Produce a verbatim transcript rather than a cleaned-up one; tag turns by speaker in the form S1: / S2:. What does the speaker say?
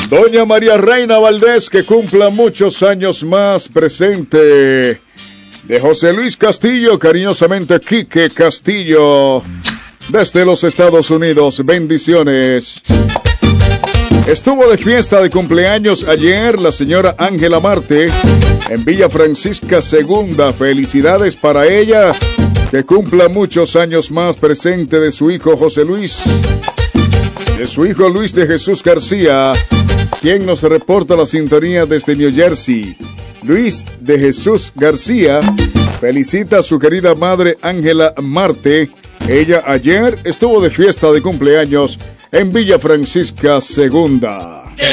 S1: Doña María Reina Valdés, que cumpla muchos años más, presente. De José Luis Castillo, cariñosamente Quique Castillo, desde los Estados Unidos. Bendiciones. Estuvo de fiesta de cumpleaños ayer la señora Ángela Marte en Villa Francisca Segunda. Felicidades para ella, que cumpla muchos años más, presente de su hijo José Luis, de su hijo Luis de Jesús García, quien nos reporta la sintonía desde New Jersey. Luis de Jesús García felicita a su querida madre Ángela Marte. Ella ayer estuvo de fiesta de cumpleaños en Villa Francisca Segunda.